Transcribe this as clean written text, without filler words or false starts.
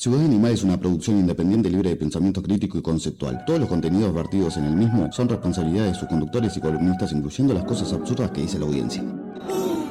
Ciudad Animal es una producción independiente libre de pensamiento crítico y conceptual. Todos los contenidos vertidos en el mismo son responsabilidad de sus conductores y columnistas, incluyendo las cosas absurdas que dice la audiencia.